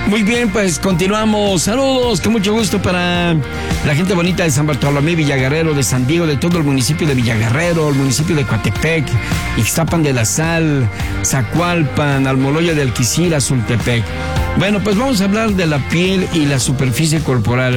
Muy bien, pues continuamos. Saludos, con mucho gusto para la gente bonita de San Bartolomé, Villaguerrero, de San Diego, de todo el municipio de Villaguerrero, el municipio de Coatepec, Ixtapan de la Sal, Zacualpan, Almoloya de Alquicira, Sultepec. Bueno, pues vamos a hablar de la piel y la superficie corporal.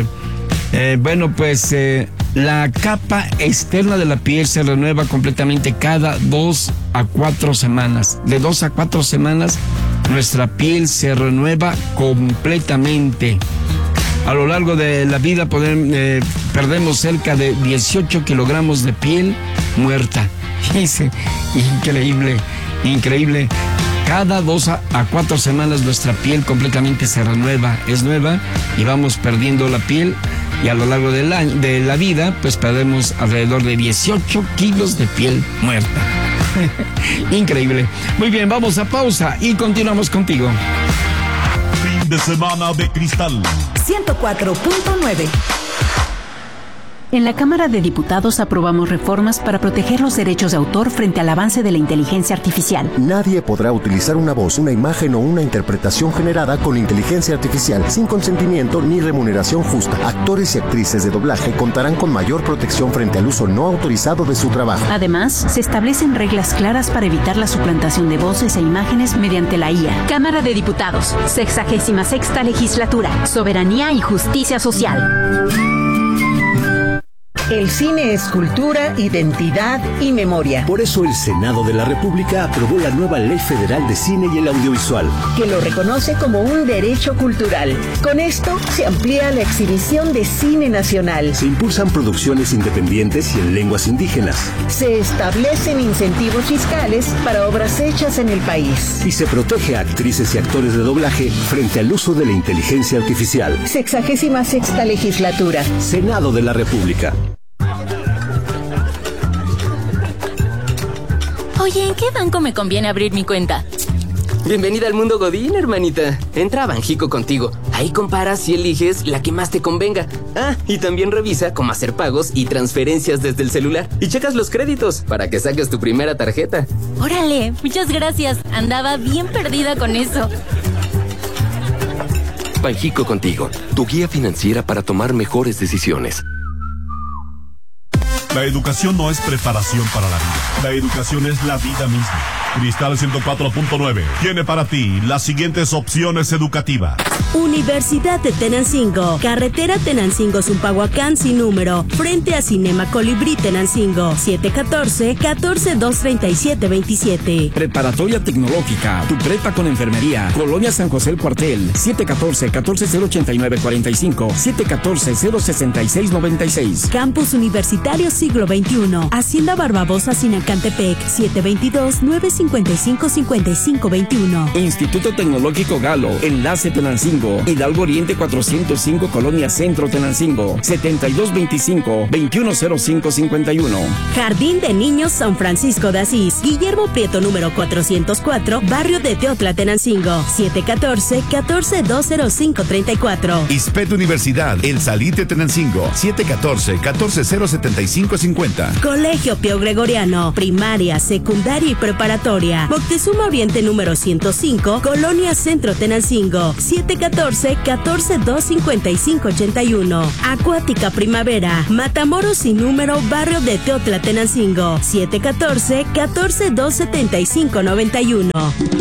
La capa externa de la piel se renueva completamente cada 2 a 4 semanas. De 2 a 4 semanas, nuestra piel se renueva completamente. A lo largo de la vida perdemos cerca de 18 kilogramos de piel muerta. Increíble, increíble. Cada 2 a 4 semanas nuestra piel completamente se renueva, es nueva y vamos perdiendo la piel. Y a lo largo de la vida, pues perdemos alrededor de 18 kilos de piel muerta. Increíble. Muy bien, vamos a pausa y continuamos contigo. Fin de semana de cristal. 104.9. En la Cámara de Diputados aprobamos reformas para proteger los derechos de autor frente al avance de la inteligencia artificial. Nadie podrá utilizar una voz, una imagen o una interpretación generada con inteligencia artificial sin consentimiento ni remuneración justa. Actores y actrices de doblaje contarán con mayor protección frente al uso no autorizado de su trabajo. Además, se establecen reglas claras para evitar la suplantación de voces e imágenes mediante la IA. Cámara de Diputados, 66ª Legislatura, Soberanía y Justicia Social. El cine es cultura, identidad y memoria. Por eso el Senado de la República aprobó la nueva Ley Federal de Cine y el Audiovisual, que lo reconoce como un derecho cultural. Con esto se amplía la exhibición de cine nacional. Se impulsan producciones independientes y en lenguas indígenas. Se establecen incentivos fiscales para obras hechas en el país. Y se protege a actrices y actores de doblaje frente al uso de la inteligencia artificial. 66ª Legislatura. Senado de la República. Oye, ¿en qué banco me conviene abrir mi cuenta? Bienvenida al mundo Godín, hermanita. Entra a Banjico contigo. Ahí comparas y eliges la que más te convenga. Ah, y también revisa cómo hacer pagos y transferencias desde el celular. Y checas los créditos para que saques tu primera tarjeta. Órale, muchas gracias. Andaba bien perdida con eso. Banjico contigo, tu guía financiera para tomar mejores decisiones. La educación no es preparación para la vida. La educación es la vida misma. Cristal 104.9 tiene para ti las siguientes opciones educativas. Universidad de Tenancingo, carretera Tenancingo-Zumpahuacán sin número, frente a Cinema Colibrí Tenancingo, 714-237-27. Preparatoria Tecnológica, tu prepa con enfermería, Colonia San José el Cuartel, 714-14-089-45, 714-066-96. Campus Universitario Siglo XXI, Hacienda Barbabosa Sinacantepec, 722-955-5521. Instituto Tecnológico Galo, Enlace Tenancingo, Hidalgo Oriente 405, Colonia Centro Tenancingo, 7225-210551. Jardín de Niños San Francisco de Asís, Guillermo Prieto número 404, Barrio de Teotla Tenancingo, 714-14-205-34. ISPET Universidad, El Salite Tenancingo, 714-14-075-50. Colegio Pío Gregoriano, primaria, secundaria y preparatoria, Moctezuma Oriente número 105, Colonia Centro Tenancingo, 714-14-255-81. Acuática Primavera, Matamoros sin número, Barrio de Teotla Tenancingo, 714-14-275-91.